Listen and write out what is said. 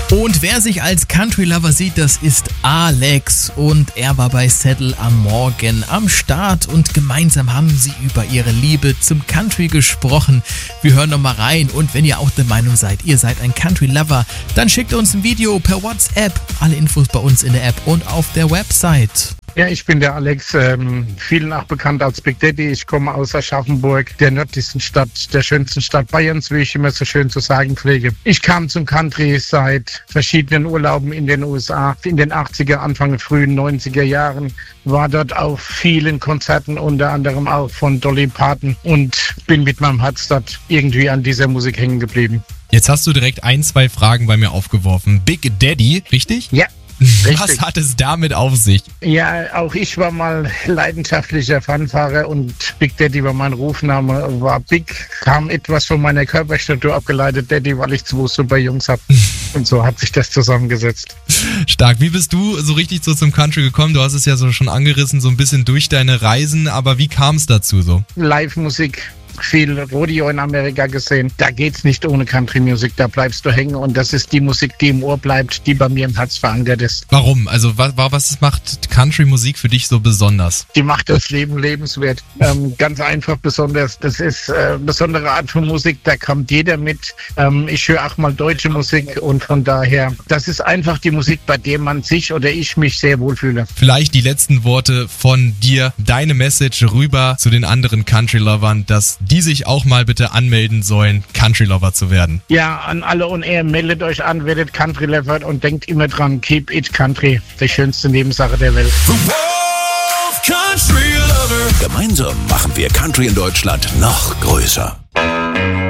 Und wer sich als Country-Lover sieht, das ist Alex. Und er war bei Seddle am Morgen am Start und gemeinsam haben sie über ihre Liebe zum Country gesprochen. Wir hören nochmal rein und wenn ihr auch der Meinung seid, ihr seid ein Country-Lover, dann schickt uns ein Video per WhatsApp. Alle Infos bei uns in der App und auf der Website. Ja, ich bin der Alex, vielen auch bekannt als Big Daddy. Ich komme aus Aschaffenburg, der nördlichsten Stadt, der schönsten Stadt Bayerns, wie ich immer so schön zu sagen pflege. Ich kam zum Country seit verschiedenen Urlauben in den USA, in den 80er, Anfang frühen 90er Jahren, war dort auf vielen Konzerten, unter anderem auch von Dolly Parton und bin mit meinem Herz dort irgendwie an dieser Musik hängen geblieben. Jetzt hast du direkt 2 Fragen bei mir aufgeworfen. Big Daddy, richtig? Ja. Was Richtig. hat es damit auf sich? Ja, auch ich war mal leidenschaftlicher Fanfahrer und Big Daddy war mein Rufname. War Big, kam etwas von meiner Körperstatur abgeleitet, Daddy, weil ich 2 super Jungs habe. Und so hat sich das zusammengesetzt. Stark. Wie bist du so richtig so zum Country gekommen? Du hast es ja so schon angerissen, so ein bisschen durch deine Reisen, aber wie kam es dazu so? Live-Musik. Viel Rodeo in Amerika gesehen. Da geht's nicht ohne Country-Musik, da bleibst du hängen und das ist die Musik, die im Ohr bleibt, die bei mir im Herz verankert ist. Warum? Also was macht Country-Musik für dich so besonders? Die macht das Leben lebenswert. Ganz einfach besonders. Das ist eine besondere Art von Musik, da kommt jeder mit. Ich höre auch mal deutsche Musik und von daher, das ist einfach die Musik, bei der man sich oder ich mich sehr wohlfühle. Vielleicht die letzten Worte von dir, deine Message rüber zu den anderen Country-Lovern, dass die sich auch mal bitte anmelden sollen, Country-Lover zu werden. Ja, an alle on air, meldet euch an, werdet Country-Lover und denkt immer dran, keep it country, die schönste Nebensache der Welt. Gemeinsam machen wir Country in Deutschland noch größer.